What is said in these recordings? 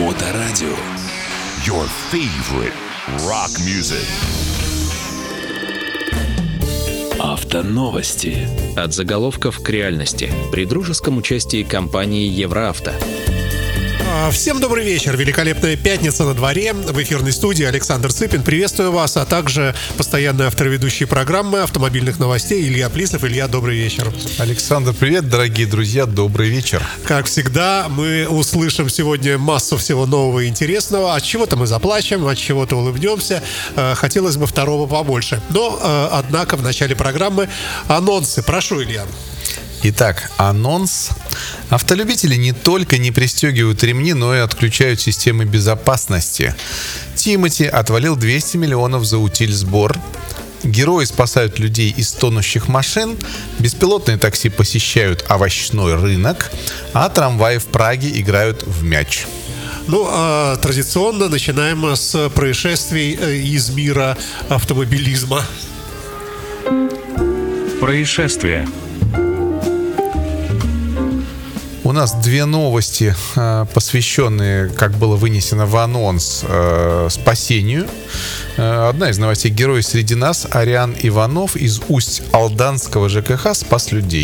Моторадио. Your favorite rock music. Автоновости. От заголовков к реальности. При дружеском участии компании «Евроавто». Всем добрый вечер. Великолепная пятница на дворе. В эфирной студии Александр Цыпин. Приветствую вас, а также постоянный автор ведущей программы автомобильных новостей Илья Плисов. Илья, добрый вечер. Alexander, привет, дорогие друзья, добрый вечер. Как всегда, мы услышим сегодня массу всего нового и интересного. От чего-то мы заплачем, от чего-то улыбнемся. Хотелось бы второго побольше. Но, однако, в начале программы анонсы. Прошу, Илья. Итак, анонс. Автолюбители не только не пристегивают ремни, но и отключают системы безопасности. Тимати отвалил 200 миллионов за утиль-сбор. Герои спасают людей из тонущих машин. Беспилотные такси посещают овощной рынок. А трамваи в Праге играют в мяч. Традиционно начинаем с происшествий из мира автомобилизма. Происшествия. У нас две новости, посвященные, как было вынесено в анонс, спасению. Одна из новостей: герой среди нас, Ариан Иванов из Усть-Алданского ЖКХ спас людей.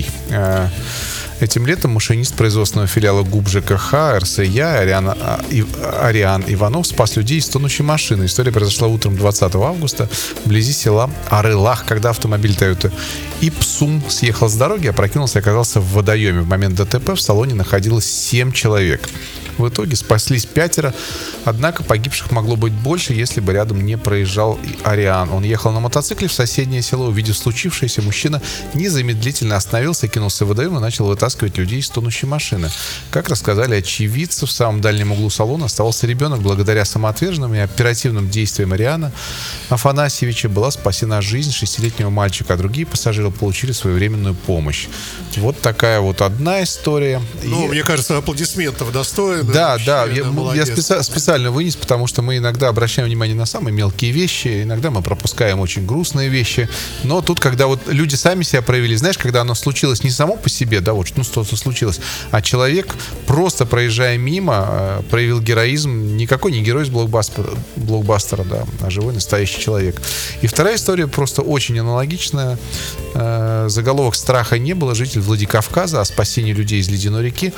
Этим летом машинист производственного филиала ГУП ЖКХ РСЯ Ариан Иванов спас людей из тонущей машины. История произошла утром 20 августа вблизи села Арылах, когда автомобиль Toyota Ипсум съехал с дороги, опрокинулся и оказался в водоеме. В момент ДТП в салоне находилось 7 человек. В итоге спаслись 5, однако погибших могло быть больше, если бы рядом не проезжал Ариан. Он ехал на мотоцикле в соседнее село. Увидев случившееся, мужчина незамедлительно остановился, кинулся в водоем и начал вытаскивать людей из тонущей машины. Как рассказали очевидцы, в самом дальнем углу салона оставался ребенок. Благодаря самоотверженным и оперативным действиям Ариана Афанасьевича была спасена жизнь 6-летнего мальчика, а другие пассажиры получили своевременную помощь. Вот такая вот одна история. Мне кажется, аплодисментов достоин. Да, я специально вынес, потому что мы иногда обращаем внимание на самые мелкие вещи, иногда мы пропускаем очень грустные вещи. Но тут, когда вот люди сами себя проявили, знаешь, когда оно случилось не само по себе, да, вот что-то случилось, а человек, просто проезжая мимо, проявил героизм. Никакой не герой из блокбастера, да, а живой настоящий человек. И вторая история просто очень аналогичная. Заголовок: «Страха не было. Житель Владикавказа о спасении людей из ледяной реки».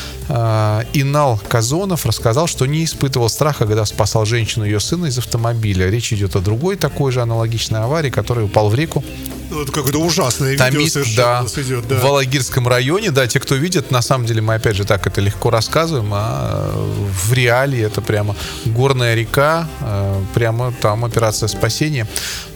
Инал Казонов рассказал, что не испытывал страха, когда спасал женщину и ее сына из автомобиля. Речь идет о другой такой же аналогичной аварии, который упал в реку. Это какое-то ужасное видео совершенно идет, да. В Алагирском районе, да, те, кто видит, на самом деле мы опять же так это легко рассказываем, а в реалии это прямо горная река, прямо там операция спасения.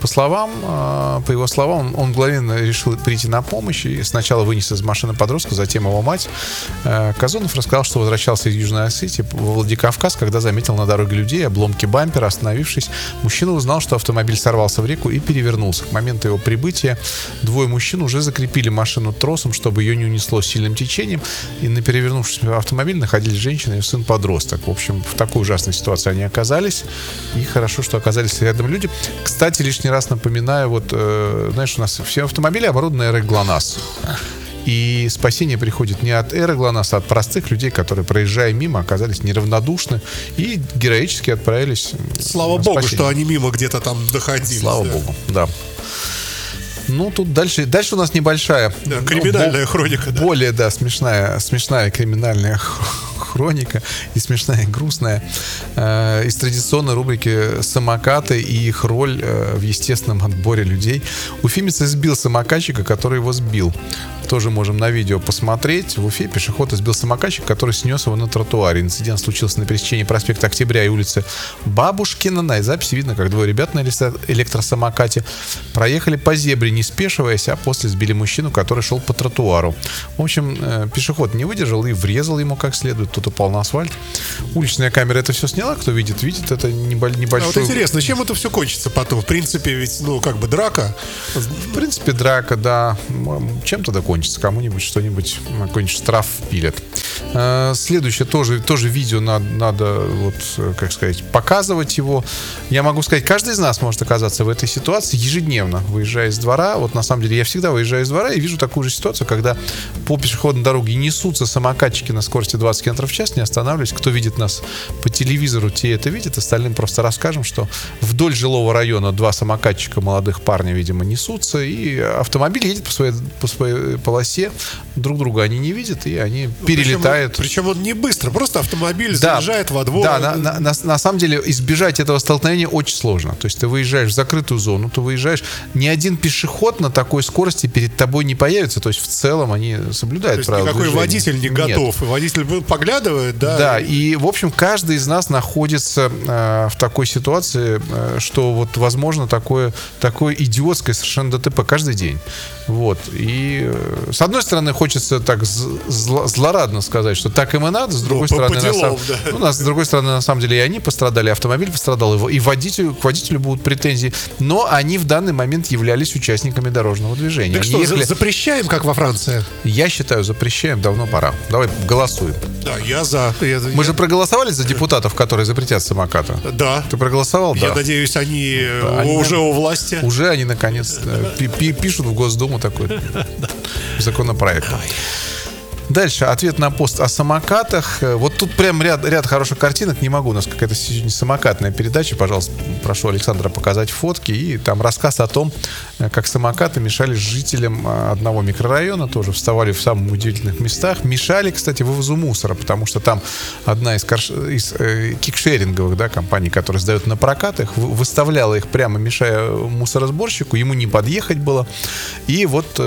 По его словам, он мгновенно решил прийти на помощь и сначала вынес из машины подростка, затем его мать. Казонов рассказал, что возвращался из Южной Осетии во Владикавказ, когда заметил на дороге людей, обломки бампера. Остановившись, мужчина узнал, что автомобиль сорвался в реку и перевернулся. К моменту его прибытия 2 мужчин уже закрепили машину тросом, чтобы ее не унесло сильным течением. И на перевернувшемся автомобиле находились женщина и сын-подросток. В общем, в такой ужасной ситуации они оказались. И хорошо, что оказались рядом люди. Кстати, лишний раз напоминаю, знаешь, у нас все автомобили оборудованы эрой ГЛОНАСС. И спасение приходит не от эры ГЛОНАСС, а от простых людей, которые, проезжая мимо, оказались неравнодушны и героически отправились. Слава богу, что они мимо где-то там доходили. Слава богу, да. Тут дальше у нас небольшая, криминальная хроника, да. Более, да, смешная криминальная хроника и смешная, и грустная. Из традиционной рубрики «Самокаты» и их роль в естественном отборе людей. Уфимец избил самокатчика, который его сбил. Тоже можем на видео посмотреть. В Уфе пешеход избил самокатчика, который снес его на тротуаре. Инцидент случился на пересечении проспекта Октября и улицы Бабушкина. На записи видно, как 2 ребят на электросамокате проехали по зебре, не спешиваясь, а после сбили мужчину, который шел по тротуару. В общем, пешеход не выдержал и врезал ему как следует. Тот упал на асфальт. Уличная камера это все сняла. Кто видит, это небольшой... Вот интересно, чем это все кончится потом? В принципе, ведь, драка. В принципе, драка, да. Чем-то закончится. Кому-нибудь что-нибудь, какой-нибудь штраф впилят. Следующее тоже видео надо показывать его. Я могу сказать, каждый из нас может оказаться в этой ситуации ежедневно, выезжая из двора. Вот на самом деле я всегда выезжаю из двора и вижу такую же ситуацию, когда по пешеходной дороге несутся самокатчики на скорости 20 км в час, не останавливаясь. Кто видит нас по телевизору, те это видят. Остальным просто расскажем, что вдоль жилого района 2 самокатчика, молодых парня, видимо, несутся, и автомобиль едет по своей полосе. Друг друга они не видят, и они перелетают. Причем он не быстро, просто автомобиль заезжает во двор. Да, на самом деле избежать этого столкновения очень сложно. То есть ты выезжаешь в закрытую зону, ты выезжаешь, ни один пешеход на такой скорости перед тобой не появится. То есть в целом они соблюдают правила движения. Никакой водитель не готов. И водитель поглядывает, да. Да, и в общем каждый из нас находится в такой ситуации, что вот возможно такое идиотское совершенно ДТП каждый день. Вот. И с одной стороны хочется так злорадно сказать, что так им и надо, с другой стороны, с другой стороны, на самом деле и они пострадали, автомобиль пострадал, и к водителю будут претензии, но они в данный момент являлись участниками дорожного движения. Так что, запрещаем, как во Франции? Я считаю, запрещаем, давно пора. Давай голосуем. Да, я за. Мы же проголосовали за депутатов, которые запретят самокаты. Да. Ты проголосовал? Я надеюсь, они уже у власти. Уже они, наконец, пишут в Госдуму такой законопроект. Дальше ответ на пост о самокатах. Вот тут прям ряд хороших картинок. Не могу, у нас какая-то сегодня самокатная передача. Пожалуйста, прошу Александра показать фотки. И там рассказ о том, как самокаты мешали жителям одного микрорайона. Тоже вставали в самых удивительных местах. Мешали, кстати, вывозу мусора, потому что там одна из кикшеринговых компаний, которая сдает на прокат их, выставляла их прямо, мешая мусоросборщику. Ему не подъехать было. И вот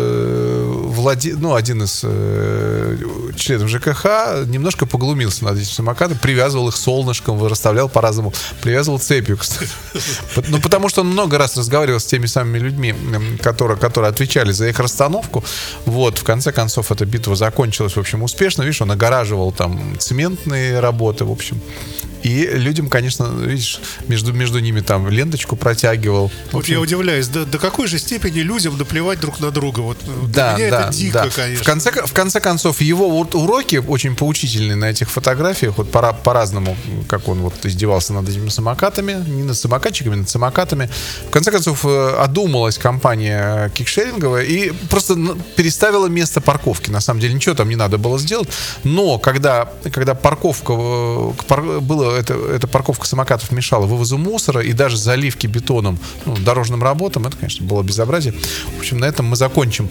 один из членов ЖКХ немножко поглумился над этим самокатом, привязывал их солнышком, расставлял по-разному, привязывал цепью, кстати. Ну, потому что он много раз разговаривал с теми самыми людьми, которые отвечали за их расстановку. Вот, в конце концов, эта битва закончилась, в общем, успешно. Видишь, он огораживал там цементные работы, в общем. И людям, конечно, видишь, между ними там ленточку протягивал. Вот я удивляюсь, до какой же степени людям наплевать друг на друга. Вот для меня это дико, конечно. В конце концов, его уроки очень поучительные на этих фотографиях. Вот по-разному, как он вот издевался над этими самокатами, не над самокатчиками, над самокатами. В конце концов, одумалась компания кикшеринговая и просто переставила место парковки. На самом деле ничего там не надо было сделать. Но когда парковка была, эта парковка самокатов мешала вывозу мусора и даже заливке бетоном, дорожным работам, это, конечно, было безобразие. В общем, на этом мы закончим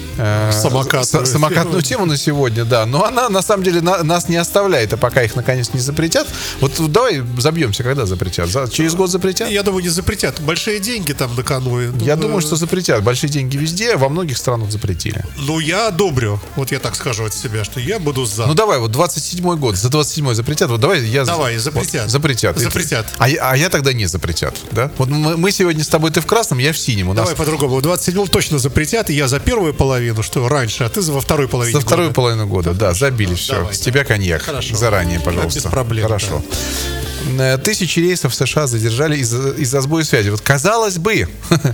самокатную тему на сегодня, да. Но она, на самом деле, нас не оставляет, а пока их, наконец, не запретят. Вот давай забьемся, когда запретят? Через год запретят? Я думаю, не запретят. Большие деньги там на кону. Я думаю, что запретят. Большие деньги везде, во многих странах запретили. Ну, я одобрю. Вот я так скажу от себя, что я буду за. Ну, давай, вот 27-й год, за 27-й запретят. Вот давай я... Давай, запретят. Запретят. А я тогда не запретят, да? Вот мы сегодня с тобой, ты в красном, я в синем. Давай по-другому. В 27-м точно запретят, и я за первую половину, что раньше, а ты во второй половине года. За вторую половину года, да, забили все. Давай, с тебя коньяк. Хорошо. Заранее, пожалуйста. Без проблем. Хорошо. Да. 1000 рейсов в США задержали из-за сбоя связи. Вот казалось бы,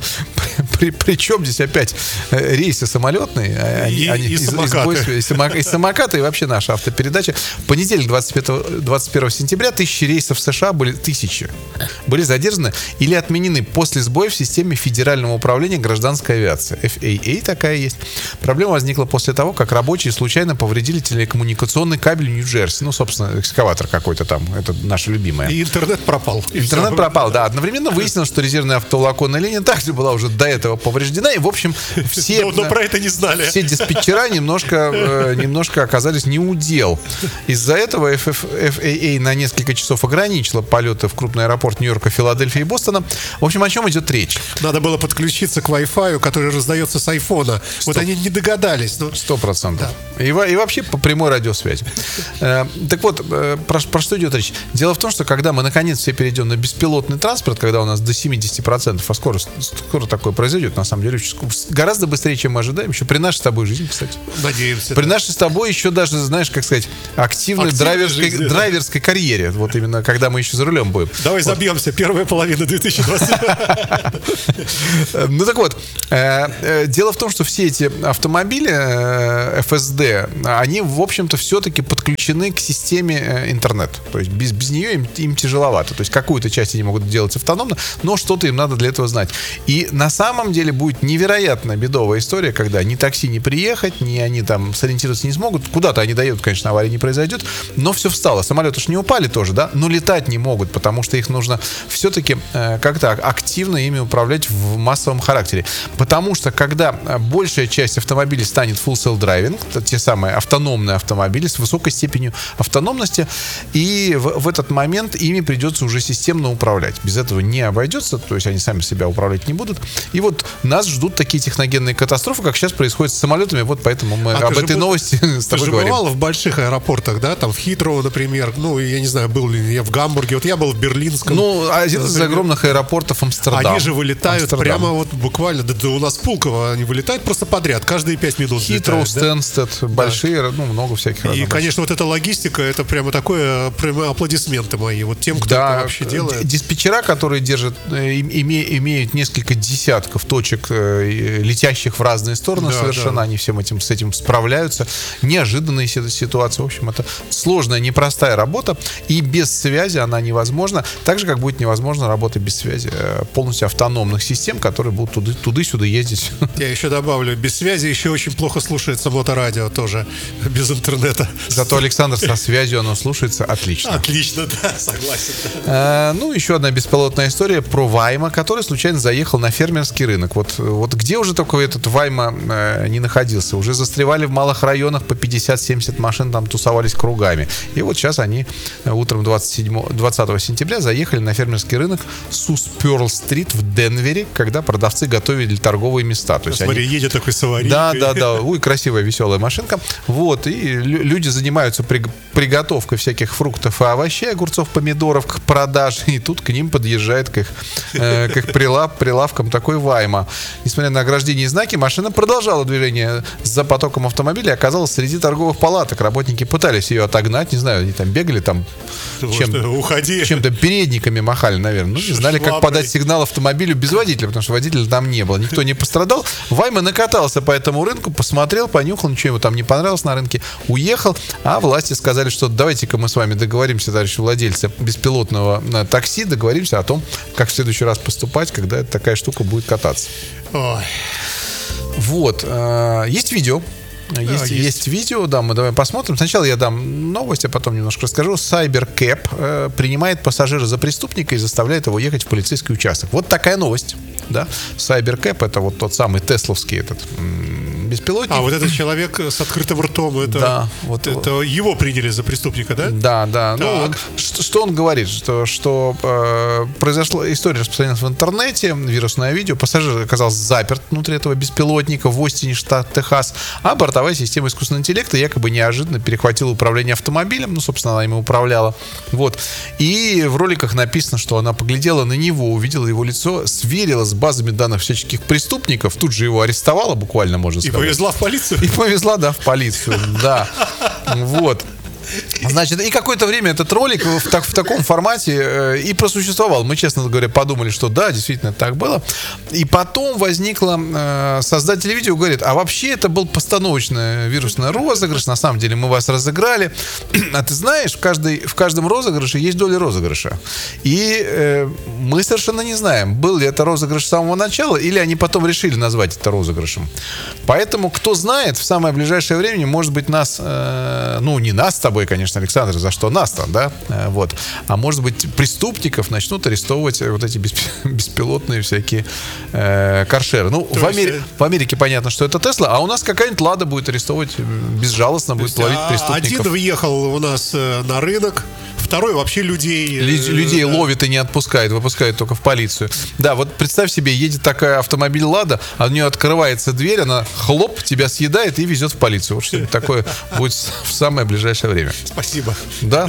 при чем здесь опять рейсы самолетные, и самокаты, и вообще наша автопередача. В понедельник, 21 сентября, 1000 рейсов в США были задержаны или отменены после сбоя в системе Федерального управления гражданской авиации. FAA такая есть. Проблема возникла после того, как рабочие случайно повредили телекоммуникационный кабель в Нью-Джерси. Ну, собственно, экскаватор какой-то там. Это наша любимая. И интернет пропал. Интернет пропал, да. Одновременно выяснилось, что резервная автоволоконная линия также была уже до этого повреждена. И, в общем, все... Но про это не знали. Все диспетчера немножко оказались не у дел. Из-за этого FAA на несколько часов ограничила полеты в крупный аэропорт Нью-Йорка, Филадельфии и Бостона. В общем, о чем идет речь? Надо было подключиться к Wi-Fi, который раздается с айфона. Вот они не догадались. 100%. Да. И вообще по прямой радиосвязи. Так вот, про что идет речь? Дело в том, что когда мы наконец все перейдем на беспилотный транспорт, когда у нас до 70%, а скоро такое произойдет, на самом деле, гораздо быстрее, чем мы ожидаем, еще при нашей с тобой жизни, кстати. Надеемся. При нашей с тобой еще даже, знаешь, как сказать, активной драйверской карьере. Вот именно, когда мы еще за рулем будем. Давай забьемся. Первая половина 2020. Ну так вот, дело в том, что все эти автомобили FSD, они, в общем-то, все-таки подключены к системе интернет. То есть без нее им тяжеловато. То есть какую-то часть они могут делать автономно, но что-то им надо для этого знать. И на самом самом деле будет невероятно бедовая история, когда ни такси не приехать, ни они там сориентироваться не смогут. Куда-то они доедут, конечно, аварии не произойдет, но все встало. Самолеты уж не упали тоже, да, но летать не могут, потому что их нужно все-таки как-то активно ими управлять в массовом характере. Потому что когда большая часть автомобилей станет full self-driving, те самые автономные автомобили с высокой степенью автономности, и в этот момент ими придется уже системно управлять. Без этого не обойдется, то есть они сами себя управлять не будут. И вот нас ждут такие техногенные катастрофы, как сейчас происходит с самолетами, вот поэтому мы об этой новости с тобой говорим. Ты же бывал в больших аэропортах, да, там в Хитроу, например, ну, я не знаю, был ли я в Гамбурге, вот я был в Берлинском. Ну, один из огромных аэропортов Амстердам. Они же вылетают прямо вот буквально, да у нас в Пулково они вылетают просто подряд, каждые 5 минут. Хитроу, Стэнстед, большие, ну, много всяких. И, конечно, вот эта логистика, это прямо такое, прямо аплодисменты мои, вот тем, кто это вообще делает. Диспетчера, которые держат, имеют несколько десятков точек, летящих в разные стороны совершенно, они всем этим, с этим справляются. Неожиданные ситуации. В общем, это сложная, непростая работа, и без связи она невозможна. Так же, как будет невозможно работа без связи полностью автономных систем, которые будут туда-сюда ездить. Я еще добавлю, без связи еще очень плохо слушается моторадио тоже, без интернета. Зато Александр со связью, оно слушается отлично. Отлично, да, согласен. Ну, еще одна беспилотная история про Вайма, который случайно заехал на фермерский рынок. Вот где уже только этот Вайма не находился? Уже застревали в малых районах, по 50-70 машин там тусовались кругами. И вот сейчас они утром 20 сентября заехали на фермерский рынок Сус-Пёрл-стрит в Денвере, когда продавцы готовили торговые места. То есть смотри, они... едет такой с аварийкой. Да. Ой, красивая, веселая машинка. Вот, и люди занимаются приготовкой всяких фруктов и овощей, огурцов, помидоров к продаже. И тут к ним подъезжает к их прилавкам такой Вайма. Несмотря на ограждение и знаки, машина продолжала движение за потоком автомобилей, оказалась среди торговых палаток. Работники пытались ее отогнать, не знаю, они там бегали, там чем-то передниками махали, наверное. Ну, не знали, как подать сигнал автомобилю без водителя, потому что водителя там не было. Никто не пострадал. Вайма накатался по этому рынку, посмотрел, понюхал, ничего ему там не понравилось на рынке, уехал, а власти сказали, что давайте-ка мы с вами договоримся, товарищи владельцы беспилотного такси, договоримся о том, как в следующий раз поступать, когда такая штука будет кататься. Ой. Вот. Есть видео. Есть видео, да, мы давай посмотрим. Сначала я дам новость, а потом немножко расскажу. CyberCab принимает пассажира за преступника и заставляет его ехать в полицейский участок. Вот такая новость, да. CyberCab — это вот тот самый тесловский этот беспилотник. А вот этот человек с открытым ртом, это его приняли за преступника, да? Да. Ну, что он говорит? Что произошла история, распространилась в интернете, вирусное видео. Пассажир оказался заперт внутри этого беспилотника в Остине, штат Техас, а бортовая система искусственного интеллекта якобы неожиданно перехватила управление автомобилем. Ну, собственно, она ими управляла. Вот. И в роликах написано, что она поглядела на него, увидела его лицо, сверила с базами данных всяческих преступников, тут же его арестовала буквально, можно сказать. И повезла в полицию? И повезла, да, в полицию, да. Вот. Значит, и какое-то время этот ролик в таком формате и просуществовал. Мы, честно говоря, подумали, что да, действительно так было. И потом возникла создатель видео, говорит, а вообще это был постановочный вирусный розыгрыш, на самом деле мы вас разыграли. А ты знаешь, в каждом розыгрыше есть доля розыгрыша. И мы совершенно не знаем, был ли это розыгрыш с самого начала, или они потом решили назвать это розыгрышем. Поэтому, кто знает, в самое ближайшее время, может быть, нас, ну, не нас с тобой, конечно, Александр, за что нас-то, да, вот, а может быть, преступников начнут арестовывать вот эти беспилотные всякие каршеры. Ну, в Америке понятно, что это Тесла, а у нас какая-нибудь Лада будет арестовывать безжалостно, будет ловить преступников. Один въехал у нас на рынок, второй вообще людей ловит и не отпускает, выпускает только в полицию. Да, вот представь себе, едет такая автомобиль Лада, а у нее открывается дверь, она хлоп, тебя съедает и везет в полицию. Вот что-нибудь такое будет в самое ближайшее время. Спасибо. Да.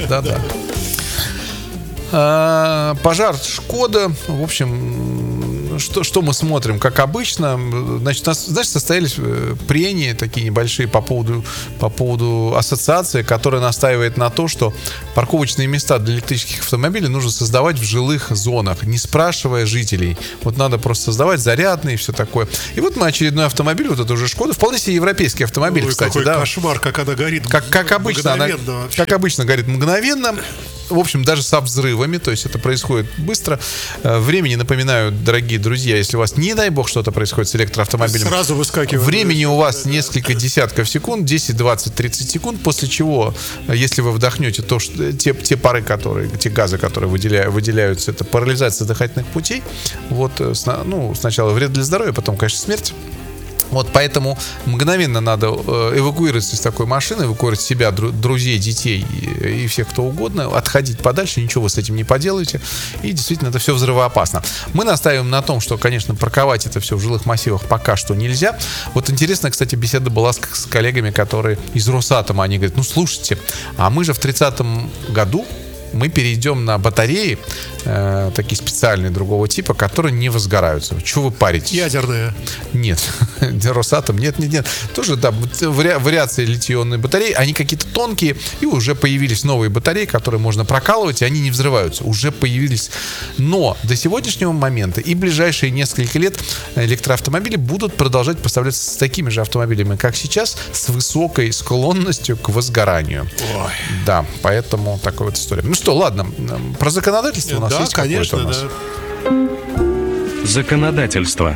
Пожар Шкода. В общем, что мы смотрим? Как обычно, значит, состоялись прения такие небольшие по поводу ассоциации, которая настаивает на то, что парковочные места для электрических автомобилей нужно создавать в жилых зонах, не спрашивая жителей. Вот надо просто создавать зарядные и все такое. И вот мы очередной автомобиль, вот это уже Шкода, вполне себе европейский автомобиль, кстати. Какой кошмар, как она горит. Как обычно, горит мгновенно. в общем, даже со взрывами, то есть это происходит быстро. Времени, напоминаю, дорогие друзья, если у вас, не дай бог, что-то происходит с электроавтомобилем, Сразу выскакивает. времени у вас несколько десятков секунд, 10, 20, 30 секунд, после чего, если вы вдохнете то, что, те пары, те газы, которые выделяются, это парализация дыхательных путей. Вот, сначала вред для здоровья, потом, конечно, смерть. Вот поэтому мгновенно надо эвакуироваться из такой машины, эвакуировать себя, друзей, детей и всех, кто угодно, отходить подальше, ничего вы с этим не поделаете. И действительно, это все взрывоопасно. Мы настаиваем на том, что, конечно, парковать это все в жилых массивах пока что нельзя. Вот интересно, кстати, беседа была с коллегами, которые из Росатома, они говорят, слушайте, а мы же в 30-м году мы перейдем на батареи, такие специальные другого типа, которые не возгораются. Чего вы паритесь? Ядерные. Нет. Росатом, нет. Тоже, да, вариации литий-ионной батареи, они какие-то тонкие, и уже появились новые батареи, которые можно прокалывать, и они не взрываются. Уже появились. Но до сегодняшнего момента и ближайшие несколько лет электроавтомобили будут продолжать поставляться с такими же автомобилями, как сейчас, с высокой склонностью к возгоранию. Ой. Да, поэтому такая вот история. Ну что, ладно, про законодательство у нас есть конечно, какое-то у нас? Законодательство.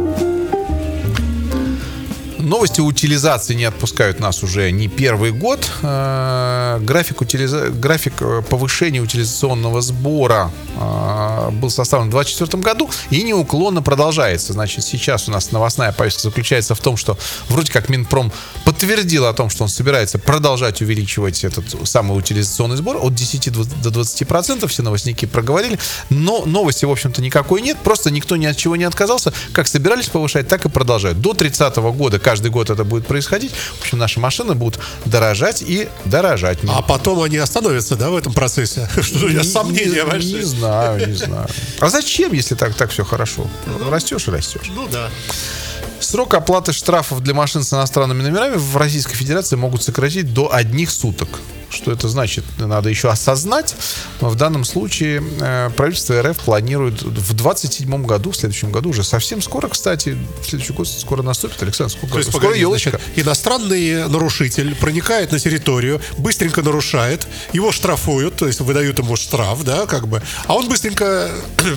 Новости утилизации не отпускают нас уже не первый год. График повышения утилизационного сбора был составлен в 2024 году и неуклонно продолжается. Значит, сейчас у нас новостная повестка заключается в том, что вроде как Минпром подтвердил о том, что он собирается продолжать увеличивать этот самый утилизационный сбор от 10 до 20%. Все новостники проговорили. Но новости, в общем-то, никакой нет. Просто никто ни от чего не отказался. Как собирались повышать, так и продолжают. До 30 года каждый год это будет происходить. В общем, наши машины будут дорожать и дорожать. А потом они остановятся, да, в этом процессе? Что у меня сомнения большие. Не знаю. А зачем, если так все хорошо? Растешь и растешь. Ну да. Срок оплаты штрафов для машин с иностранными номерами в Российской Федерации могут сократить до 1 суток. Что это значит? Надо еще осознать. В данном случае правительство РФ планирует в 2027 году, в следующем году, уже совсем скоро, кстати, следующий год скоро наступит. Александр, скоро елочка? Значит, иностранный нарушитель проникает на территорию, быстренько нарушает, его штрафуют, то есть выдают ему штраф, да, как бы, а он быстренько...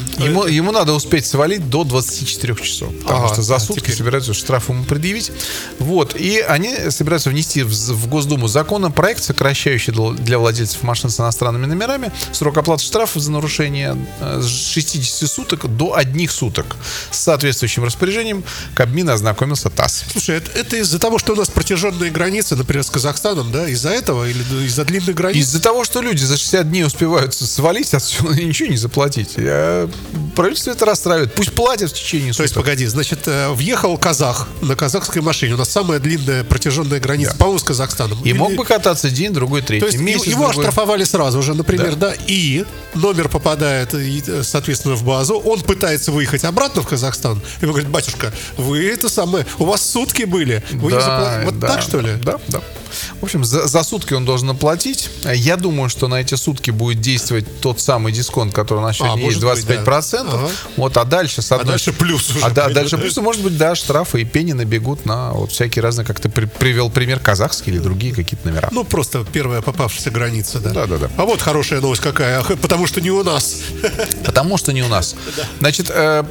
Ему надо успеть свалить до 24 часов, потому что за сутки собираются штраф ему предъявить. Вот, и они собираются внести в Госдуму законопроект, сокращающий для владельцев машин с иностранными номерами срок оплаты штрафа за нарушение с 60 суток до 1 суток. С соответствующим распоряжением Кабмин ознакомился ТАСС. Слушай, это из-за того, что у нас протяженные границы, например, с Казахстаном, да? Из-за этого или из-за длинных границ? Из-за того, что люди за 60 дней успевают свалить отсюда и ничего не заплатить. Правительство это расстраивает. Пусть платят в течение суток. То есть, погоди, значит, въехал казах на казахской машине. У нас самая длинная протяженная граница, по-моему, с Казахстаном. И мог бы кататься день, другой, третий. То есть месяц, его оштрафовали сразу же, например, да, и номер попадает, соответственно, в базу, он пытается выехать обратно в Казахстан, и он говорит: батюшка, вы это самое, у вас сутки были, вы не заплатили. Вот так, что ли? Да. В общем, за сутки он должен оплатить. Я думаю, что на эти сутки будет действовать тот самый дисконт, который у нас сегодня есть, 25%. Да. Ага. Вот, а дальше дальше плюс уже. Дальше плюс, может быть, да, штрафы и пени набегут на вот всякие разные, как ты привел пример, казахские или другие какие-то номера. Ну, просто первая попавшаяся граница, да. Да. А вот хорошая новость какая, потому что не у нас. Потому что не у нас. Значит,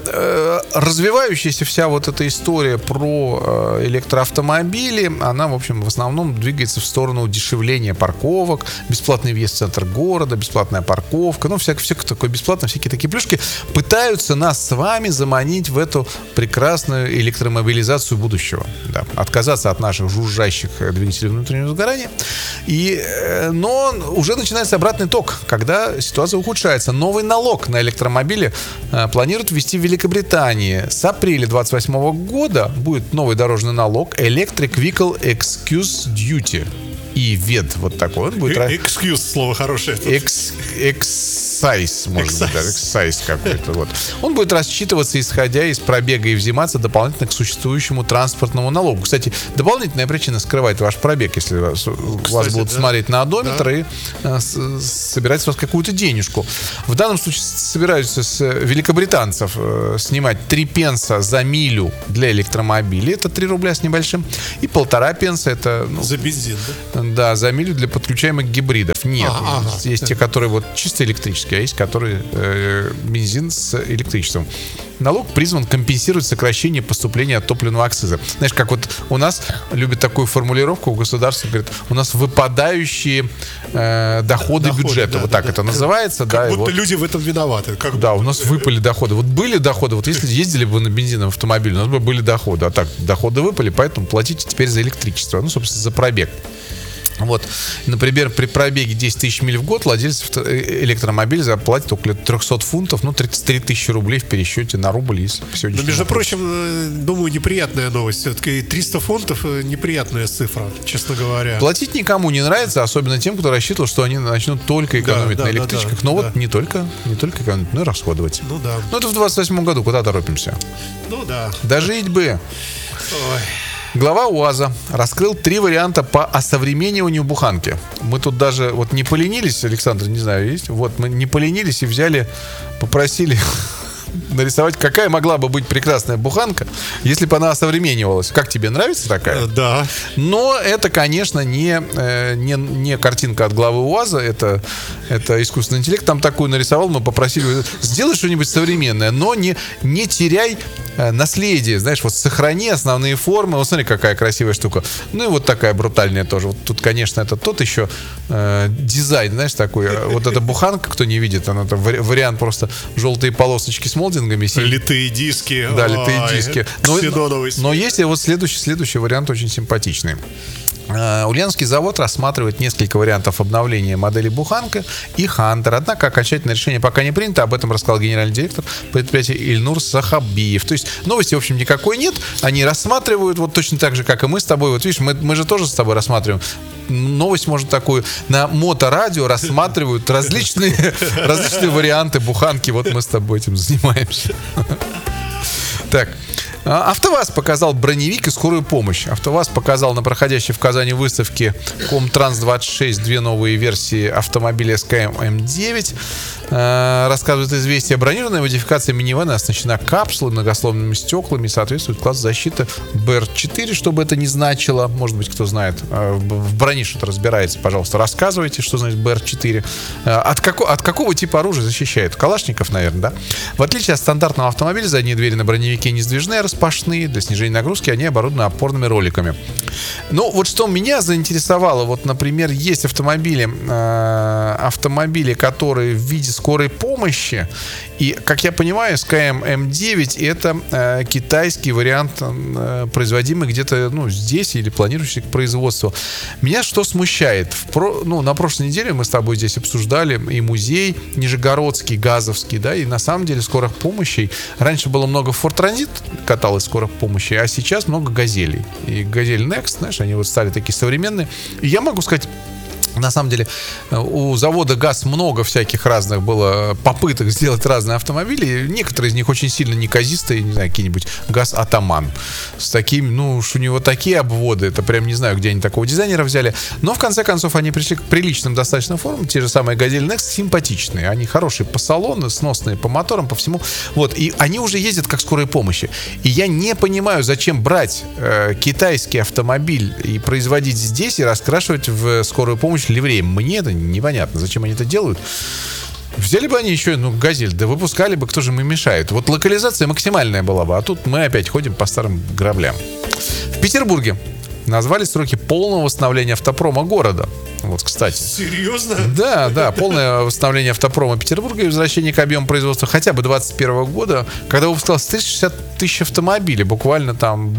развивающаяся вся вот эта история про электроавтомобили, она, в общем, в основном двигается в сторону удешевления парковок, бесплатный въезд в центр города, бесплатная парковка, ну, все такое бесплатное, всякие такие плюшки. Пытаются нас с вами заманить в эту прекрасную электромобилизацию будущего. Да. Отказаться от наших жужжащих двигателей внутреннего сгорания. Но уже начинается обратный ток, когда ситуация ухудшается. Новый налог на электромобили планируют ввести в Великобритании. С апреля 2028 года будет новый дорожный налог Electric Vehicle Excuse Duty. И ВЕД вот такой. Он будет... Excuse, слово хорошее. эксайз, может быть, даже эксайз какой-то. Вот. Он будет рассчитываться, исходя из пробега, и взиматься дополнительно к существующему транспортному налогу. Кстати, дополнительная причина скрывает ваш пробег, если вас будут смотреть на одометр и собирать с вас какую-то денежку. В данном случае собираются с великобританцев снимать 3 пенса за милю для электромобилей, это 3 рубля с небольшим, и 1,5 пенса, это... За бензин, да? Да, за милю для подключаемых гибридов. Нет, есть те, которые вот чисто электрические, а есть, которые бензин с электричеством. Налог призван компенсировать сокращение поступления от топливного акциза. Знаешь, как вот у нас любят такую формулировку у государства, говорят, у нас выпадающие доходы бюджета, вот так это называется. Как будто люди в этом виноваты. Да, у нас выпали доходы. Вот были доходы, вот если ездили бы на бензиновом автомобиле, у нас бы были доходы. А так, доходы выпали, поэтому платите теперь за электричество. Ну, собственно, за пробег. Вот, например, при пробеге 10 тысяч миль в год владелец электромобиля заплатит около 300 фунтов, ну, 33 тысячи рублей в пересчете на рубль. Если Но, между прочим, думаю, неприятная новость. Все-таки 300 фунтов неприятная цифра, честно говоря. Платить никому не нравится, особенно тем, кто рассчитывал, что они начнут только экономить на электричках. Но вот не только экономить, но и расходовать. Ну да. Ну это в 28 году, куда торопимся? Ну да. Дожить бы. Ой. Глава УАЗа раскрыл 3 варианта по осовремениванию буханки. Мы тут даже вот не поленились, Александр, не знаю, есть? Вот мы не поленились и взяли, попросили нарисовать, какая могла бы быть прекрасная буханка, если бы она осовременивалась. Как тебе, нравится такая? Да. Но это, конечно, не картинка от главы УАЗа, это искусственный интеллект. Там такую нарисовал, мы попросили, сделай что-нибудь современное, но не теряй наследие, знаешь, вот сохрани основные формы. Вот смотри, какая красивая штука. Ну и вот такая брутальная тоже. Вот тут, конечно, это тот еще дизайн, знаешь, такой. Вот эта буханка, кто не видит, она там вариант просто желтые полосочки с молдингами. Литые диски. Да, литые диски. Но есть и вот следующий вариант очень симпатичный. Ульяновский завод рассматривает несколько вариантов обновления модели Буханка и Хантер. Однако окончательное решение пока не принято. Об этом рассказал генеральный директор предприятия Ильнур Сахабиев. То есть новости, в общем, никакой нет. Они рассматривают вот точно так же, как и мы с тобой. Вот видишь, мы же тоже с тобой рассматриваем. Новость, может, такую. На моторадио рассматривают различные варианты Буханки. Вот мы с тобой этим занимаемся. Так. АвтоВАЗ показал броневик и скорую помощь. АвтоВАЗ показал на проходящей в Казани выставке Комтранс-26 2 новые версии автомобиля СКМ М9. Рассказывает «Известия». Бронированная модификация минивэна оснащена капсулой, многослойными стеклами, соответствует классу защиты БР-4, что бы это ни значило. Может быть, кто знает, в броне что-то разбирается, пожалуйста, рассказывайте, что значит БР-4. От какого типа оружия защищает? Калашников, наверное, да? В отличие от стандартного автомобиля, задние двери на броневике не сдвижные, распашные. Для снижения нагрузки они оборудованы опорными роликами. Ну, вот что меня заинтересовало, вот, например, есть автомобили, которые в виде скорой помощи, и, как я понимаю, СКМ М9 это китайский вариант, производимый где-то, ну, здесь или планирующий к производству. Меня что смущает? На прошлой неделе мы с тобой здесь обсуждали и музей Нижегородский, Газовский, да, и на самом деле скорых помощей. Раньше было много Ford Transit, каталось скорых помощи, а сейчас много Газелей. И Газель Next, знаешь, они вот стали такие современные. И я могу сказать, на самом деле, у завода ГАЗ много всяких разных было попыток сделать разные автомобили. Некоторые из них очень сильно неказистые, не знаю, какие-нибудь ГАЗ Атаман. С таким, ну, уж у него такие обводы, это прям не знаю, где они такого дизайнера взяли. Но, в конце концов, они пришли к приличным достаточно формам. Те же самые Газель Next симпатичные. Они хорошие по салону, сносные по моторам, по всему. Вот, и они уже ездят как скорой помощи. И я не понимаю, зачем брать китайский автомобиль и производить здесь и раскрашивать в скорую помощь ливреем. Мне это непонятно, зачем они это делают. Взяли бы они еще, Газель, да выпускали бы, кто же им мешает. Вот локализация максимальная была бы, а тут мы опять ходим по старым граблям. В Петербурге назвали сроки полного восстановления автопрома города. Вот, кстати. Серьезно? Да, полное восстановление автопрома Петербурга и возвращение к объему производства хотя бы 2021 года, когда выпускалось 360 тысяч автомобилей, буквально там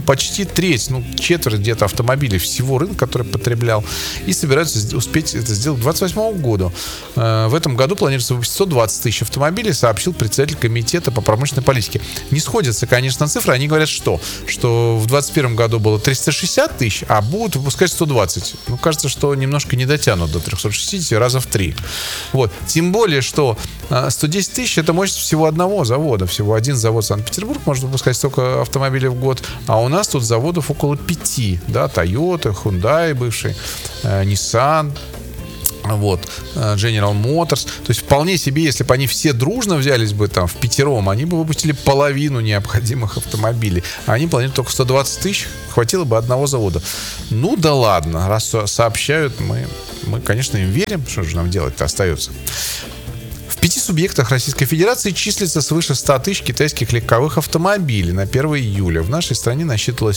почти треть, четверть где-то автомобилей всего рынка, который потреблял, и собираются успеть это сделать к 2028 году. В этом году планируется выпустить 120 тысяч автомобилей, сообщил председатель комитета по промышленной политике. Не сходятся, конечно, цифры. Они говорят, что в 2021 году было 360 тысяч, а будут выпускать 120. Кажется, что немножко не дотянут до 360, раза в 3. Вот. Тем более, что 110 тысяч — это мощность всего одного завода. Всего один завод Санкт-Петербург может выпускать столько автомобилей в год, а у нас тут заводов около 5. Да, Toyota, Hyundai бывший, Nissan, General Motors. То есть вполне себе, если бы они все дружно взялись бы там впятером, они бы выпустили половину необходимых автомобилей. А они планируют только 120 тысяч, хватило бы одного завода. Да ладно, раз сообщают, мы, конечно, им верим, что же нам делать-то остается. В 5 субъектах Российской Федерации числится свыше 100 тысяч китайских легковых автомобилей на 1 июля. В нашей стране насчитывалось